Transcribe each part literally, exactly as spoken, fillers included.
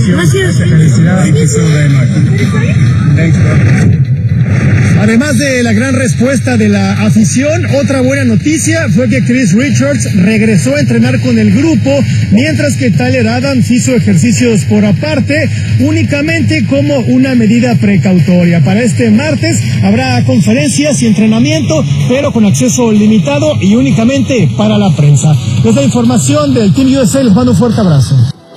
Gracias. Felicidades. Además de la gran respuesta de la afición, otra buena noticia fue que Chris Richards regresó a entrenar con el grupo, mientras que Tyler Adams hizo ejercicios por aparte, únicamente como una medida precautoria. Para este martes habrá conferencias y entrenamiento, pero con acceso limitado y únicamente para la prensa. Es la información del Team U S A, les mando un fuerte abrazo.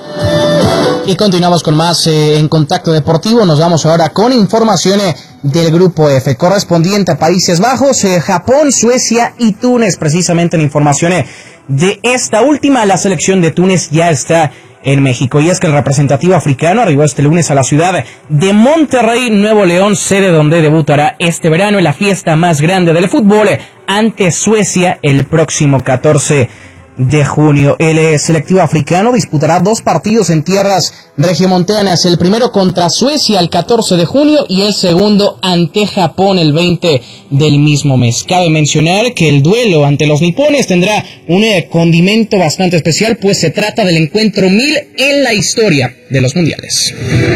Y continuamos con más eh, en Contacto Deportivo. Nos vamos ahora con informaciones del Grupo F, correspondiente a Países Bajos, eh, Japón, Suecia y Túnez. Precisamente en informaciones de esta última, la selección de Túnez ya está en México. Y es que el representativo africano arribó este lunes a la ciudad de Monterrey, Nuevo León, sede donde debutará este verano en la fiesta más grande del fútbol ante Suecia el próximo catorce de junio. El selectivo africano disputará dos partidos en tierras regiomontanas, el primero contra Suecia el catorce de junio y el segundo ante Japón el veinte del mismo mes. Cabe mencionar que el duelo ante los nipones tendrá un condimento bastante especial, pues se trata del encuentro mil en la historia de los mundiales.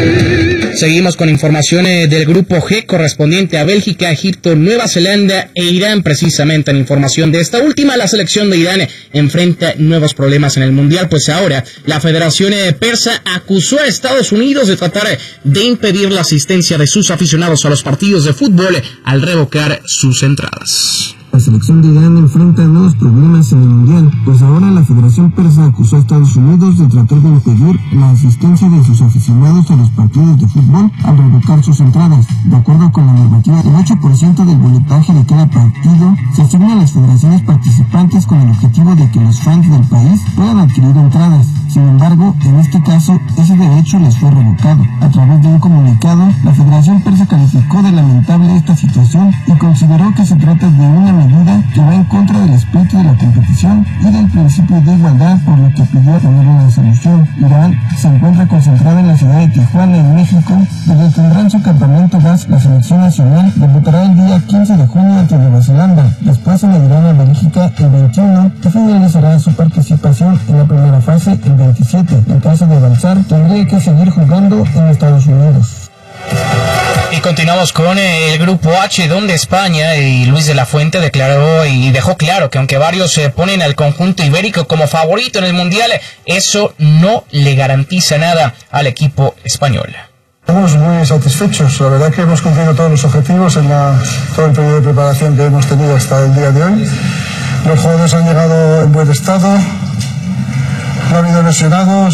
Seguimos con informaciones del Grupo G, correspondiente a Bélgica, Egipto, Nueva Zelanda e Irán. Precisamente en información de esta última, la selección de Irán enfrenta nuevos problemas en el mundial, pues ahora la Federación Persa acusó a Estados Unidos de tratar de impedir la asistencia de sus aficionados a los partidos de fútbol al revocar sus entradas. La selección de Irán enfrenta nuevos problemas en el Mundial, pues ahora la Federación Persa acusó a Estados Unidos de tratar de impedir la asistencia de sus aficionados a los partidos de fútbol al revocar sus entradas. De acuerdo con la normativa, el ocho por ciento del boletaje de cada partido se asigna a las federaciones participantes con el objetivo de que los fans del país puedan adquirir entradas. Sin embargo, en este caso, ese derecho les fue revocado. A través de un comunicado, la Federación Persa calificó de lamentable esta situación y consideró que se trata de una medida que va en contra del espíritu de la competición y del principio de igualdad, por lo que pidió poner una solución. Irán se encuentra concentrada en la ciudad de Tijuana, en México, donde tendrán su campamento base. La selección nacional debutará el día quince de junio ante Nueva Zelanda. Después se medirán a Bélgica el veintiuno, que finalizará su participación en la primera fase el veintisiete. En caso de avanzar, tendría que seguir jugando en Estados Unidos. Y continuamos con el Grupo H, donde España y Luis de la Fuente declaró y dejó claro que aunque varios se ponen al conjunto ibérico como favorito en el Mundial, eso no le garantiza nada al equipo español. Estamos muy satisfechos, la verdad que hemos cumplido todos los objetivos en la, todo el periodo de preparación que hemos tenido hasta el día de hoy. Los jugadores han llegado en buen estado, no ha habido lesionados.